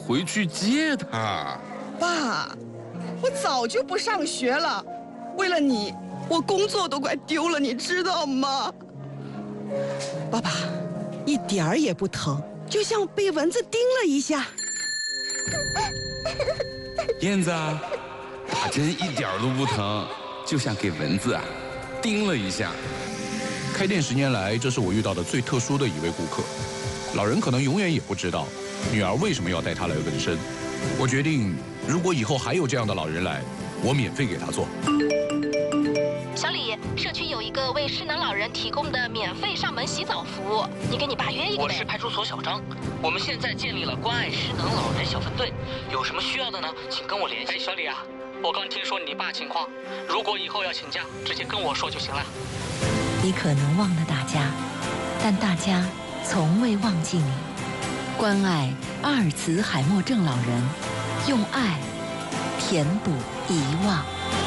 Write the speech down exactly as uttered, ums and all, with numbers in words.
回去接他。 爸，我早就不上学了，为了你，我工作都快丢了，你知道吗？爸爸，一点儿也不疼，就像被蚊子叮了一下。 燕子啊，打针一点都不疼，就像给蚊子啊叮了一下。 开店十年来，这是我遇到的最特殊的一位顾客。老人可能永远也不知道，女儿为什么要带他来纹身。我决定，如果以后还有这样的老人来，我免费给他做。 小李，社区有一个为失能老人提供的免费上门洗澡服务，你给你爸约一个呗。 我是派出所小张，我们现在建立了关爱失能老人小分队，有什么需要的呢，请跟我联系。 哎，小李啊，我刚听说你爸情况，如果以后要请假，直接跟我说就行了。 你可能忘了大家，但大家从未忘记你。关爱阿尔茨海默症老人，用爱填补遗忘。